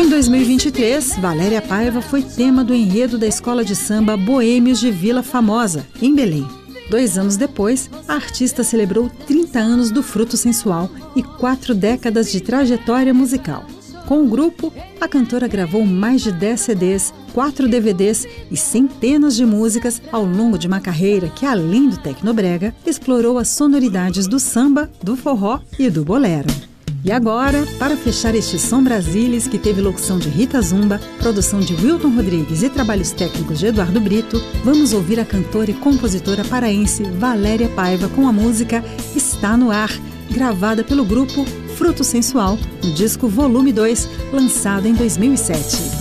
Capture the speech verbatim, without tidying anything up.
Em dois mil e vinte e três, Valéria Paiva foi tema do enredo da escola de samba Boêmios de Vila Famosa, em Belém. Dois anos depois, a artista celebrou trinta anos do Fruto Sensual e quatro décadas de trajetória musical. Com o grupo, a cantora gravou mais de dez C Ds, quatro D V Ds e centenas de músicas ao longo de uma carreira que, além do tecnobrega, explorou as sonoridades do samba, do forró e do bolero. E agora, para fechar este Som Brasilis, que teve locução de Rita Zumba, produção de Wilton Rodrigues e trabalhos técnicos de Eduardo Brito, vamos ouvir a cantora e compositora paraense Valéria Paiva com a música Está no Ar, gravada pelo grupo Fruto Sensual, no disco Volume dois, lançado em dois mil e sete.